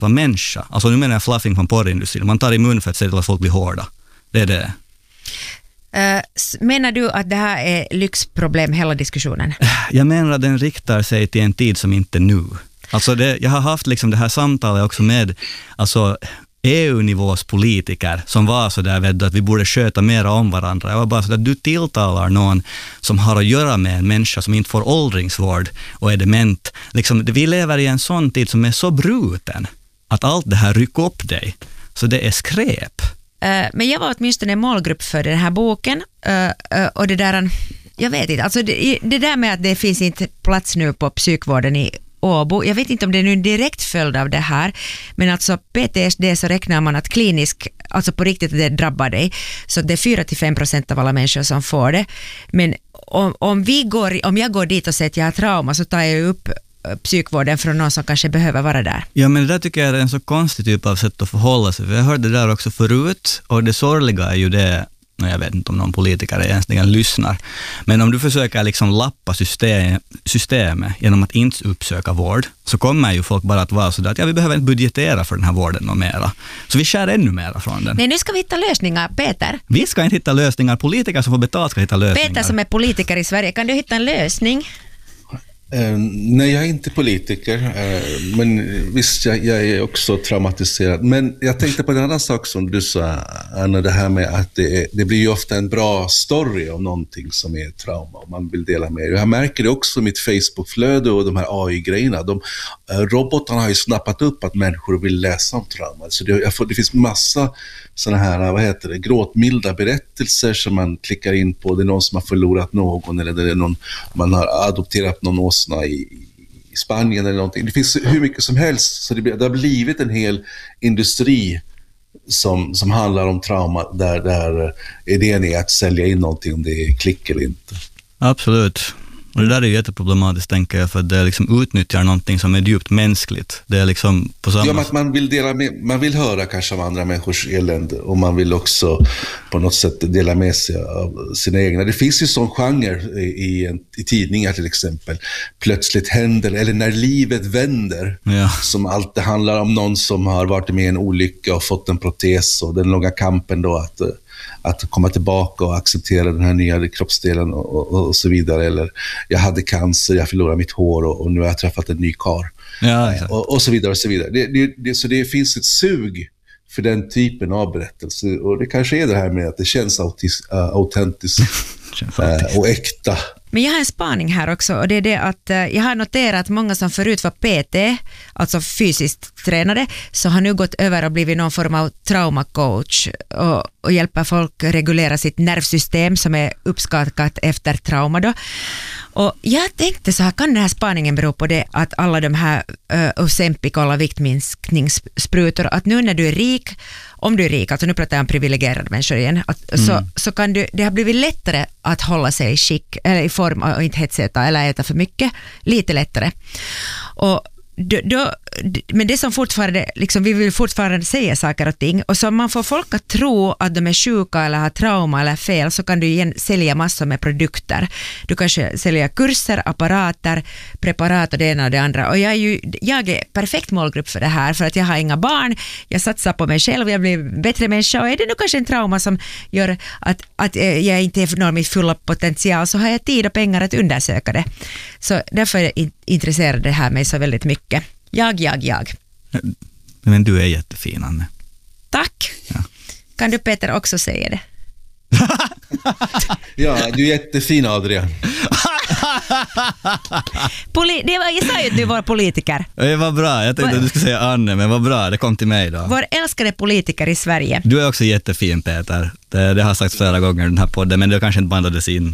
flappa människa. Alltså nu menar jag fluffing från porrindustrin. Man tar i mun för att se till att folk blir hårda. Det är det. Menar du att det här är lyxproblem, hela diskussionen? Jag menar att den riktar sig till en tid som inte nu. Alltså jag har haft liksom det här samtalet också med alltså EU-nivås politiker som var så där att vi borde sköta mera om varandra. Jag var bara så att du tilltalar någon som har att göra med en människa som inte får åldringsvård och är dement. Liksom, vi lever i en sån tid som är så bruten att allt det här rycker upp dig. Så det är skräp. Men jag var åtminstone en målgrupp för den här boken och det där, jag vet inte, alltså det där med att det finns inte plats nu på psykvården i Åbo, jag vet inte om det är nu en direkt följd av det här, men alltså PTSD så räknar man att klinisk, alltså på riktigt det drabbar dig, så det är 4-5% av alla människor som får det, men om jag går dit och säger att jag har trauma så tar jag upp psykvården från någon som kanske behöver vara där. Ja, men det där tycker jag är en så konstig typ av sätt att förhålla sig. Jag hörde det där också förut och det sorgliga är ju det, jag vet inte om någon politiker egentligen lyssnar, men om du försöker liksom lappa systemet genom att inte uppsöka vård så kommer ju folk bara att vara sådär att vi behöver inte budgetera för den här vården och mera. Så vi skär ännu mera från den. Nej, nu ska vi hitta lösningar, Peter. Vi ska inte hitta lösningar, politiker som får betalt ska hitta lösningar. Peter som är politiker i Sverige, kan du hitta en lösning? Nej, jag är inte politiker, men visst, jag är också traumatiserad. Men jag tänkte på en annan sak som du sa, Anna, det här med att det blir ju ofta en bra story om någonting som är trauma och man vill dela med. Jag märker det också i mitt Facebook-flöde och de här AI-grejerna. Robotarna har ju snappat upp att människor vill läsa om trauma. Så det finns massa sådana här, gråtmilda berättelser som man klickar in på. Det är någon som har förlorat någon eller det är någon, man har adopterat någon åsna i Spanien eller någonting. Det finns hur mycket som helst, så det har blivit en hel industri som handlar om trauma där idén är att sälja in någonting om det är klick eller inte. Absolut. Och det där är ju jätteproblematiskt, tänker jag, för att det liksom utnyttjar någonting som är djupt mänskligt. Det är liksom på samma... Ja, att man vill höra kanske av andra människors elände och man vill också på något sätt dela med sig av sina egna. Det finns ju sån genre i tidningar till exempel. Plötsligt händer, eller när livet vänder, som alltid handlar om någon som har varit med i en olycka och fått en protes och den långa kampen då att komma tillbaka och acceptera den här nya kroppsdelen och så vidare. Eller jag hade cancer, jag förlorade mitt hår och nu har jag träffat en ny karl. Ja, och så vidare och så vidare. Så det finns ett sug för den typen av berättelse och det kanske är det här med att det känns autentiskt och äkta. Men jag har en spaning här också och det är det att jag har noterat att många som förut var PT, alltså fysiskt tränade, så har nu gått över och blivit någon form av traumacoach och hjälper folk regulera sitt nervsystem som är uppskattat efter trauma då. Och jag tänkte så här, kan den här spaningen bero på det att alla de här Ozempic och alla viktminskningssprutor, att nu när du är rik, om du är rik, alltså nu pratar jag om privilegierade människor igen, så kan det har blivit lättare att hålla sig i skick, eller i form och inte hetsäta eller äta för mycket, lite lättare. Och men det som fortfarande, liksom, vi vill fortfarande säga saker och ting, och så man får folk att tro att de är sjuka eller har trauma eller fel, så kan du igen sälja massor med produkter. Du kanske säljer kurser, apparater, preparat och det ena och det andra. Och jag är perfekt målgrupp för det här, för att jag har inga barn, jag satsar på mig själv, jag blir bättre människa, och är det nu kanske en trauma som gör att jag inte når mitt fulla potential, så har jag tid och pengar att undersöka det. Så därför är jag intresserad det här med så väldigt mycket. Jag. Men du är jättefin, Anne. Tack. Ja. Kan du, Peter, också säga det? Ja, du är jättefin, Adrian. Jag sa ju att du var politiker. Det var bra, jag tänkte att du skulle säga Anne, men vad bra, det kom till mig då. Vår älskade politiker i Sverige. Du är också jättefin, Peter. Det har sagts flera gånger i den här podden, men det kanske inte bandades in.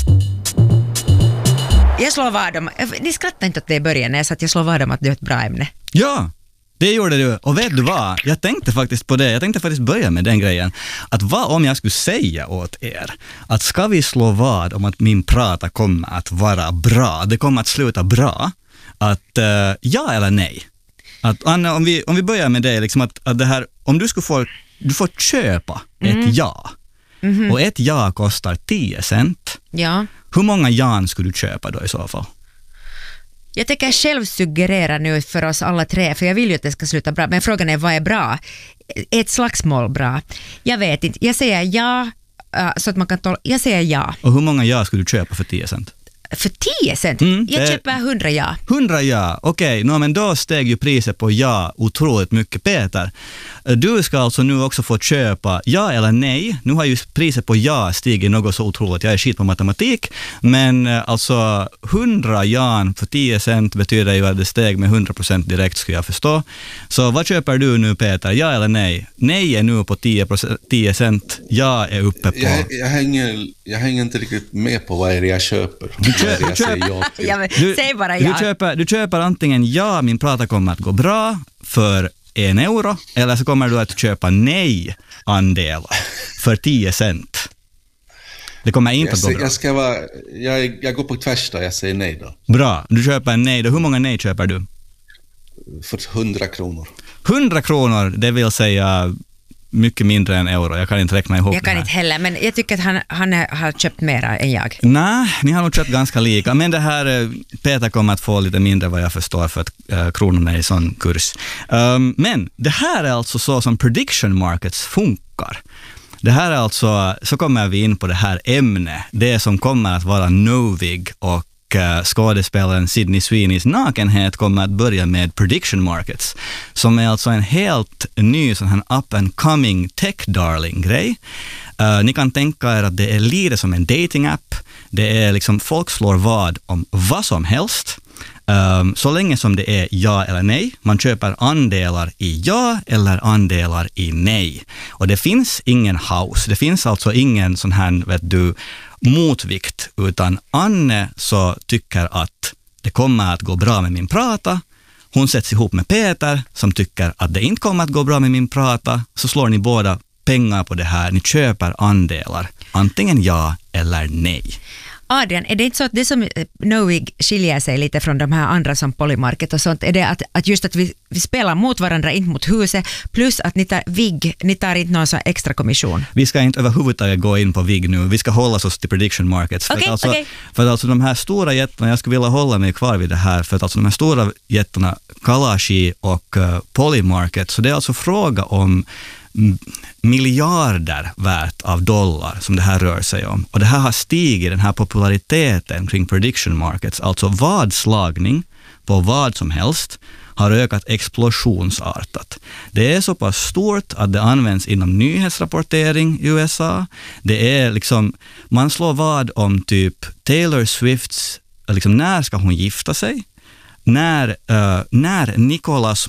Jag slår vad om, ni skrattar inte åt det i början när jag sa att jag slår vad om att det är ett bra ämne. Ja, det gjorde du. Och vet du vad? Jag tänkte faktiskt på det. Jag tänkte faktiskt börja med den grejen. Att vad om jag skulle säga åt er att ska vi slå vad om att min prata kommer att vara bra? Det kommer att sluta bra. Att ja eller nej? Att Anna, om vi börjar med dig, liksom att det här, om du får köpa ett ja. Mm-hmm. Och ett ja kostar 10 cent. Ja. Hur många Jan skulle du köpa då i så fall? Jag tänker själv suggerera nu för oss alla tre, för jag vill ju att det ska sluta bra. Men frågan är, vad är bra? Är ett slagsmål bra? Jag vet inte. Jag säger ja, så att man kan jag säger ja. Och hur många ja skulle du köpa för 10 cent? För 10 cent? Jag köper 100 ja. 100 ja, okej. Men då steg ju priset på ja otroligt mycket. Peter, du ska alltså nu också få köpa ja eller nej. Nu har ju priset på ja stigit något så otroligt. Jag är skit på matematik. Men alltså 100 ja för 10 cent betyder ju att det steg med 100% direkt, skulle jag förstå. Så vad köper du nu, Peter? Ja eller nej? Nej är nu på 10 cent. Ja är uppe på... Jag hänger inte riktigt med på vad är det jag köper. Säg bara ja. Du köper antingen ja, min prata kommer att gå bra för 1 euro, eller så kommer du att köpa nej-andelar för 10 cent. Det kommer inte att gå bra. Jag går på tvärs då, jag säger nej då. Bra, du köper nej då. Hur många nej köper du? För 100 kronor. 100 kronor, det vill säga mycket mindre än euro. Jag kan inte räkna ihop. Jag kan inte heller, men jag tycker att han har köpt mera än jag. Nej, ni har nog köpt ganska lika. Men det här, Peter kommer att få lite mindre vad jag förstår, för att kronorna är i sån kurs. Men det här är alltså så som prediction markets funkar. Det här är alltså, så kommer vi in på det här ämnet. Det som kommer att vara Novig, och skådespelaren Sydney Sweeneys nakenhet kommer att börja med prediction markets, som är alltså en helt ny sån här up and coming tech darling grej. Ni kan tänka er att det är lite som en dating app. Det är liksom, folk slår vad om vad som helst. Så länge som det är ja eller nej. Man köper andelar i ja eller andelar i nej. Och det finns ingen house. Det finns alltså ingen sån här, motvikt, utan Anne så tycker att det kommer att gå bra med min prata. Hon sätts ihop med Peter som tycker att det inte kommer att gå bra med min prata. Så slår ni båda pengar på det här. Ni köper andelar. Antingen ja eller nej. Adrian, är det inte så att det som Novig skiljer sig lite från de här andra som Polymarket och sånt, är det att just att vi spelar mot varandra, inte mot huset, plus att ni tar inte någon så extra kommission? Vi ska inte överhuvudtaget gå in på VIG nu. Vi ska hålla oss till prediction markets. För att alltså de här stora jättarna, jag skulle vilja hålla mig kvar vid det här, för att alltså de här stora jättarna, Kalashi och Polymarket, så det är alltså fråga om miljarder värt av dollar som det här rör sig om. Och det här har stigit, den här populariteten kring prediction markets, alltså vadslagning på vad som helst, har ökat explosionsartat. Det är så pass stort att det används inom nyhetsrapportering i USA. Det är liksom, man slår vad om typ Taylor Swifts, liksom när ska hon gifta sig? När Nicolas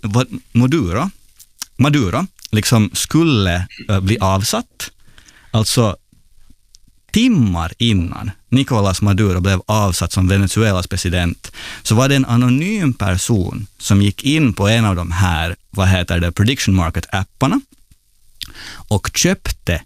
Maduro liksom skulle bli avsatt, alltså timmar innan Nicolas Maduro blev avsatt som Venezuelas president, så var det en anonym person som gick in på en av de här, prediction market apparna och köpte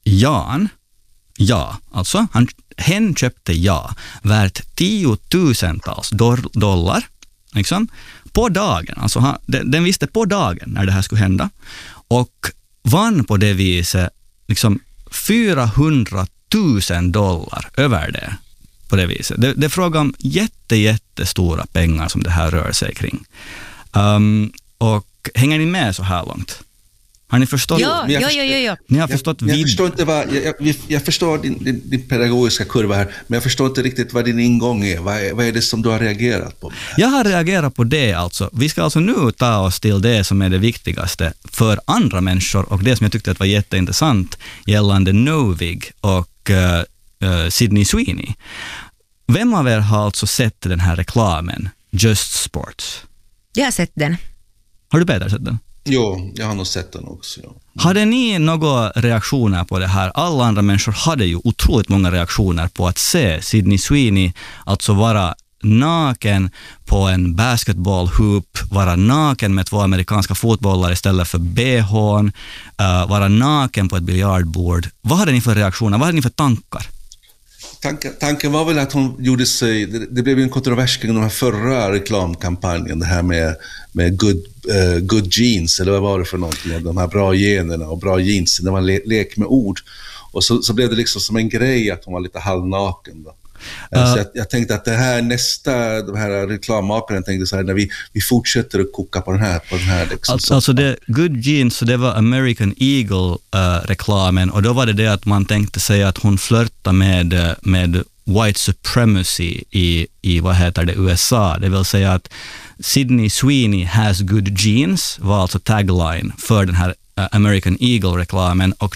hen köpte värt 10 000-tals dollar liksom, på dagen. Alltså den visste på dagen när det här skulle hända, och vann på det viset liksom 400 000 dollar över det på det viset. Det är fråga om jättestora pengar som det här rör sig kring. Och hänger ni med så här långt? Har ni förstått? Ja. Ni har förstått jag förstår din pedagogiska kurva här, men jag förstår inte riktigt vad din ingång är. Vad är det som du har reagerat på? Jag har reagerat på det alltså. Vi ska alltså nu ta oss till det som är det viktigaste för andra människor, och det som jag tyckte att var jätteintressant gällande Novig och Sydney Sweeney. Vem av er har alltså sett den här reklamen, Just Sports? Jag har sett den. Har du, Peter, sett den? Jo, jag har nog sett den också. Ja. Hade ni några reaktioner på det här? Alla andra människor hade ju otroligt många reaktioner på att se Sydney Sweeney alltså vara naken på en basketbollhoop, vara naken med 2 amerikanska fotbollar istället för BH:n, vara naken på ett biljardbord. Vad hade ni för reaktioner? Vad hade ni för tankar? Tanken var väl att hon gjorde sig... Det blev en kontrovers kring den här förra reklamkampanjen, det här med good jeans, eller vad var det för någonting? De här bra generna och bra jeans, det var en lek med ord. Och så blev det liksom som en grej att hon var lite halvnaken då. Så jag tänkte att det här de här reklammakaren tänkte så här, när vi fortsätter att koka på den här liksom. Alltså det Good Jeans, så det var American Eagle-reklamen, och då var det att man tänkte säga att hon flörtade med white supremacy i vad heter det, USA. Det vill säga att Sydney Sweeney has good genes var alltså tagline för den här American Eagle-reklamen, och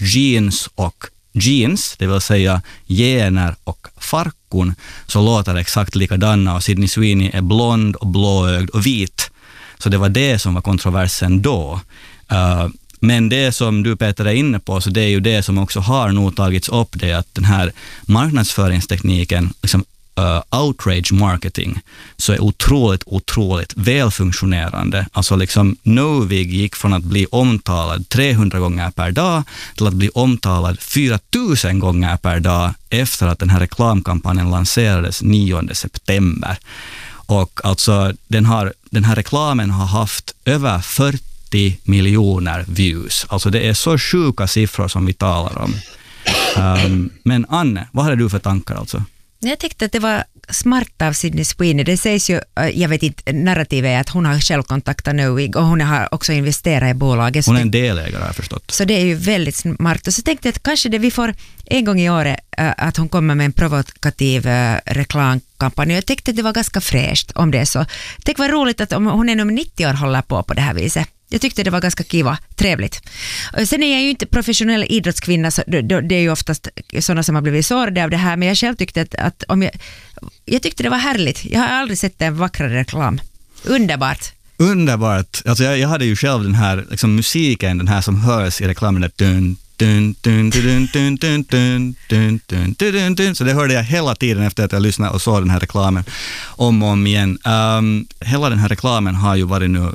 jeans, det vill säga gener och farkon, så låter exakt likadana, och Sydney Sweeney är blond och blåögd och vit. Så det var det som var kontroversen då. Men det som du, Peter, är inne på, så det är ju det som också har nog tagits upp, det att den här marknadsföringstekniken, liksom outrage marketing, så är otroligt välfunktionerande. Alltså liksom Novig gick från att bli omtalad 300 gånger per dag till att bli omtalad 4000 gånger per dag efter att den här reklamkampanjen lanserades 9 september. Och alltså den här reklamen har haft över 40 miljoner views. Alltså det är så sjuka siffror som vi talar om. Men Anne, vad hade du för tankar alltså? Jag tyckte att det var smart av Sydney Sweeney. Det sägs ju, jag vet inte, narrativet är att hon har själv kontaktat Novig och hon har också investerat i bolaget. Hon är en delägare, har jag förstått. Så det är ju väldigt smart. Och så tänkte jag att kanske vi får en gång i året att hon kommer med en provokativ reklamkampanj. Jag tyckte att det var ganska fräscht om det är så. Tänk vad roligt att om hon är nummer 90 år håller på det här viset. Jag tyckte det var ganska kiva, trevligt. Sen är jag ju inte professionell idrottskvinna, så det är ju oftast sådana som har blivit sårade av det här, men jag själv tyckte att jag tyckte det var härligt. Jag har aldrig sett en vackrare reklam. Underbart. Alltså jag hade ju själv den här liksom musiken, den här som hörs i reklamen, där dun, dun, dun, dun, dun, dun, dun, dun, dun, dun, dun. Så det hörde jag hela tiden efter att jag lyssnade och såg den här reklamen om och om igen. Hela den här reklamen har ju varit nu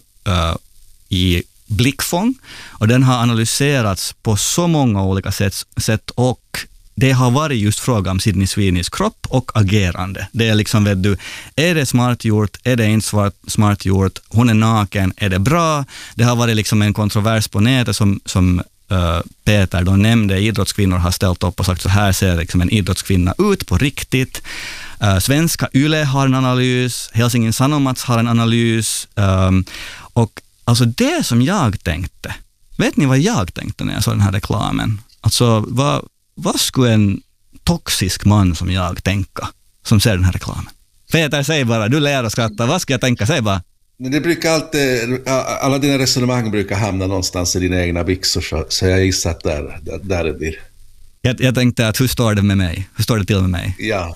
i blickfång, och den har analyserats på så många olika sätt, och det har varit just fråga om Sydney Sweeneys kropp och agerande. Det är liksom, vet du, är det smart gjort, är det inte smart gjort, hon är naken, är det bra? Det har varit liksom en kontrovers på nätet som Peter då nämnde, idrottskvinnor har ställt upp och sagt så här ser liksom en idrottskvinna ut på riktigt. Svenska Yle har en analys, Helsingin Sanomats har en analys, och alltså det som jag tänkte, vet ni vad jag tänkte när jag såg den här reklamen? Alltså vad skulle en toxisk man som jag tänka som ser den här reklamen? Peter, säg bara, du lär och skrattar, vad ska jag tänka? Säg bara. Men det brukar alltid, alla dina resonemang brukar hamna någonstans i dina egna byxor, så jag gissar att där det blir. Jag tänkte att hur står det med mig? Hur står det till med mig? Ja.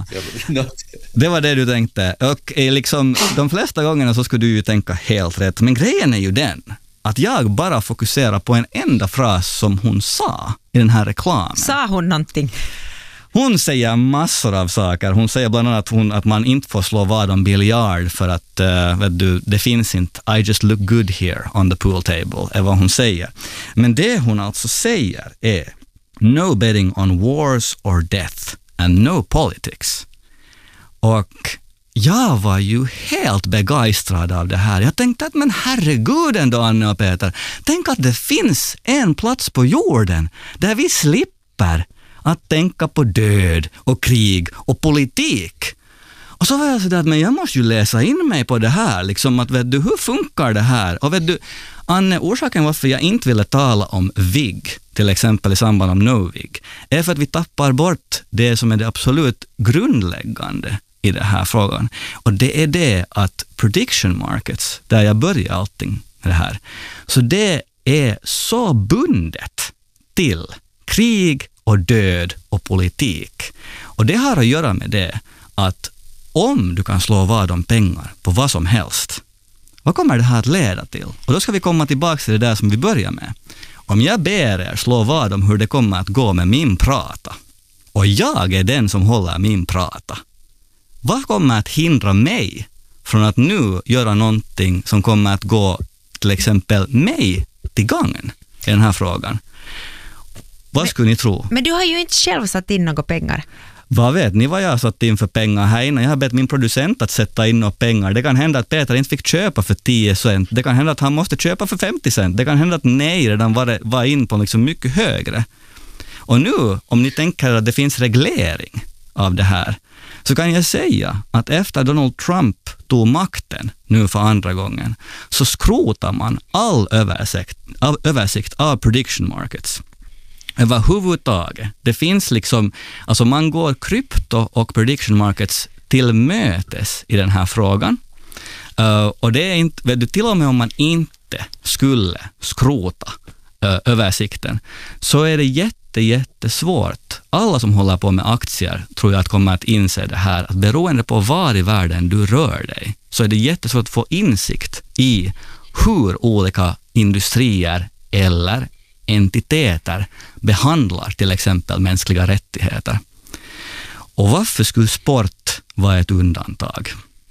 Det var det du tänkte. Och liksom, de flesta gångerna så skulle du ju tänka helt rätt. Men grejen är ju den att jag bara fokuserar på en enda fras som hon sa i den här reklamen. Sa hon någonting? Hon säger massor av saker. Hon säger bland annat att man inte får slå vad om biljard för att vet du, det finns inte I just look good here on the pool table, är vad hon säger. Men det hon alltså säger är no betting on wars or death and no politics. Och jag var ju helt begeistrad av det här. Jag tänkte att men herregud ändå, Anne och Peter, tänk att det finns en plats på jorden där vi slipper att tänka på död och krig och politik. Och så var jag sådär att men jag måste ju läsa in mig på det här, liksom att vet du, hur funkar det här? Och vet du, Anne, orsaken varför jag inte ville tala om VIG, till exempel i samband om Novig, är för att vi tappar bort det som är det absolut grundläggande i den här frågan. Och det är det att prediction markets, där jag börjar allting med det här, så det är så bundet till krig och död och politik. Och det har att göra med det att om du kan slå vad om pengar på vad som helst, vad kommer det här att leda till? Och då ska vi komma tillbaka till det där som vi börjar med. Om jag ber er slå vad om hur det kommer att gå med min prata, och jag är den som håller min prata, vad kommer att hindra mig från att nu göra någonting som kommer att gå till exempel mig till gagn i den här frågan? Vad skulle ni tro? Men du har ju inte själv satt in några pengar. Vad vet ni vad jag har satt in för pengar här innan? Jag har bett min producent att sätta in några pengar. Det kan hända att Peter inte fick köpa för 10 cent. Det kan hända att han måste köpa för 50 cent. Det kan hända att nej redan var in på liksom mycket högre. Och nu, om ni tänker att det finns reglering, av det här, så kan jag säga att efter Donald Trump tog makten nu för andra gången, så skrotar man all översikt av prediction markets. Överhuvudtaget. Det finns liksom, alltså man går krypto och prediction markets till mötes i den här frågan. Och det är inte, vet du, till och med om man inte skulle skrota översikten, så är det jättesvårt. Alla som håller på med aktier tror jag att kommer att inse det här, att beroende på var i världen du rör dig, så är det jättesvårt att få insikt i hur olika industrier eller entiteter behandlar till exempel mänskliga rättigheter. Och varför skulle sport vara ett undantag?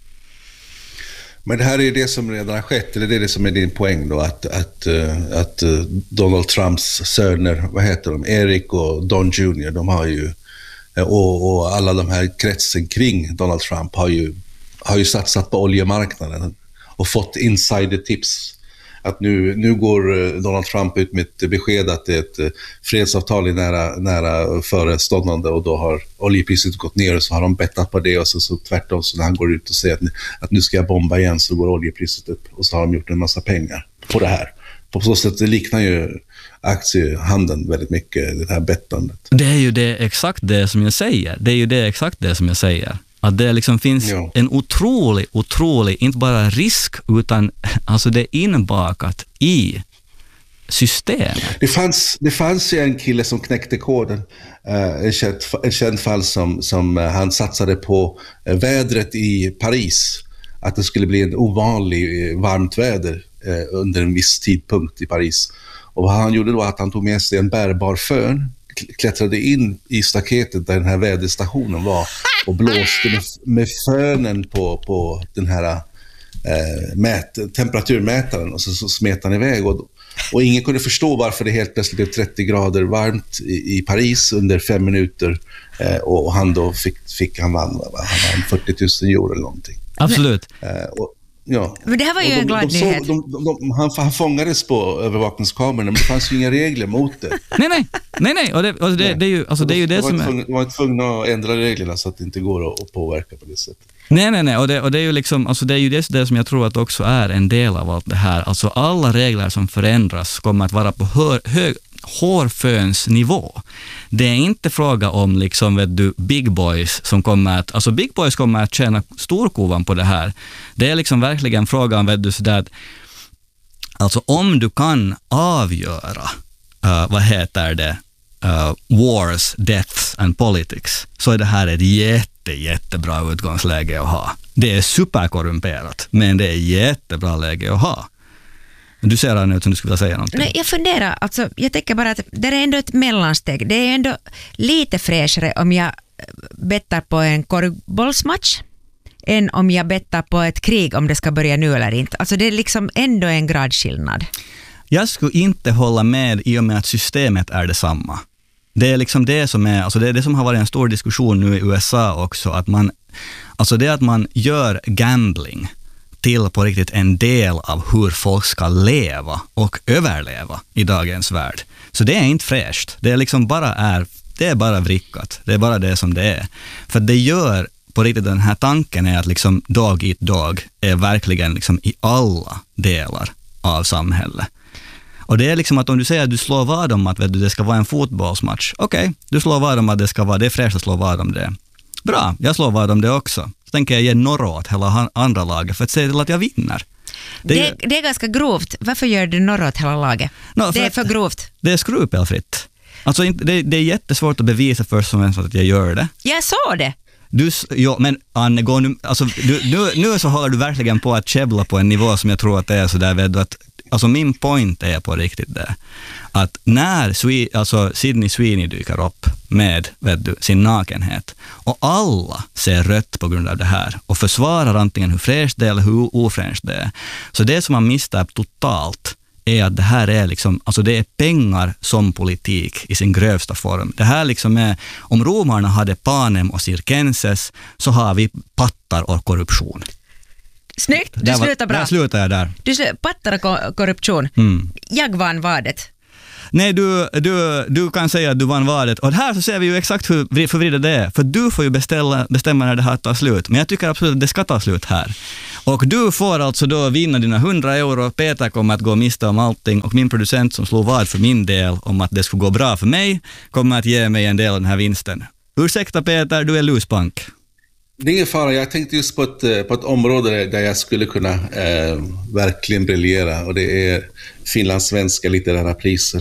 Men det här är det som redan har skett, eller det är det som är din poäng då, att Donald Trumps söner, vad heter de, Eric och Don Jr., de har ju, och alla de här kretsen kring Donald Trump har ju satsat på oljemarknaden och fått insider-tips. Att nu går Donald Trump ut med ett besked att det är ett fredsavtal i nära föreståndande, och då har oljepriset gått ner, och så har de bettat på det, och så tvärtom, så när han går ut och säger att nu ska jag bomba igen, så går oljepriset upp, och så har de gjort en massa pengar på det här. På så sätt det liknar ju aktiehandeln väldigt mycket, det här bettandet. Det är ju exakt det som jag säger. Att det liksom finns en otrolig, inte bara risk, utan alltså det är inbakat i systemet. Det fanns ju en kille som knäckte koden, ett känt fall som han satsade på vädret i Paris, att det skulle bli en ovanlig varmt väder under en viss tidpunkt i Paris. Och vad han gjorde då, att han tog med sig en bärbar fön, klättrade in i staketet där den här väderstationen var och blåste med fönen på den här temperaturmätaren, och så smet han iväg, och ingen kunde förstå varför det helt plötsligt blev 30 grader varmt i Paris under 5 minuter, och han då fick han vann 40 000 euro eller någonting. Absolut. Ja. Men det här var ju en glad nyhet. Han fångades på övervakningskamerorna, men det fanns ju inga regler mot det. Nej. Och det är ju, alltså det är ju det som är... De var tvungna att ändra reglerna så att det inte går att påverka på det sättet. Nej. Och det är ju liksom, alltså det är ju det som jag tror att också är en del av allt det här. Alltså alla regler som förändras kommer att vara på hårföns nivå. Det är inte fråga om liksom, vet du, big boys som kommer att, alltså big boys kommer att tjäna storkovan på det här. Det är liksom verkligen fråga om, vet du, sådär att, alltså om du kan avgöra wars, deaths and politics, så är det här ett jättebra utgångsläge att ha. Det är superkorrumperat, men det är jättebra läge att ha. Du ser nu att du skulle vilja säga någonting. Nej, jag funderar, alltså, jag tänker bara att det är ändå ett mellansteg. Det är ändå lite fräschare om jag bettar på en korgbollsmatch än om jag bettar på ett krig, om det ska börja nu eller inte. Alltså det är liksom ändå en gradskillnad. Jag skulle inte hålla med i och med att systemet är detsamma. Det är liksom det som är, alltså det är det som har varit en stor diskussion nu i USA också, att man, alltså det att man gör gambling till på riktigt en del av hur folk ska leva och överleva i dagens värld. Så det är inte fräscht. Det är liksom det är bara vrickat. Det är bara det som det är. För det gör på riktigt, den här tanken är att liksom dag i dag är verkligen liksom i alla delar av samhället. Och det är liksom att om du säger att du slår vad om att det ska vara en fotbollsmatch. Okej, du slår vad om att det är fräscht att slå vad om det. Bra, jag slår vad om det också. Så tänker jag ge norr åt hela andra laget för att se till att jag vinner. Det är ganska grovt. Varför gör du norr åt hela laget? Det är för grovt. Det är skrupelfritt. Alltså det är jättesvårt att bevisa först som ens att jag gör det. Jag sa det. Men Anne, nu så håller du verkligen på att käbbla på en nivå som jag tror att det är så där, vet du, att alltså min point är på riktigt det. Att när Sydney Sweeney dyker upp med, vet du, sin nakenhet och alla ser rött på grund av det här och försvarar antingen hur fräscht det är eller hur ofräscht det är. Så det som man missar totalt är att det här är liksom, alltså det är pengar som politik i sin grövsta form. Det här liksom är, om romarna hade panem och circenses, så har vi pattar och korruption. Snyggt, du slutar bra. Där slutar jag där. Du pattar och korruption. Jag vann vadet. Nej, du kan säga att du vann valet. Och här så ser vi ju exakt hur förvridet det är. För du får ju bestämma när det här tar slut. Men jag tycker absolut att det ska ta slut här. Och du får alltså då vinna dina 100 euro. Peter kommer att gå miste om allting. Och min producent som slog vad för min del om att det skulle gå bra för mig kommer att ge mig en del av den här vinsten. Ursäkta Peter, du är luspank. Det är ingen fara. Jag tänkte just på ett område där jag skulle kunna verkligen briljera. Och det är finlandssvenska litterära priser.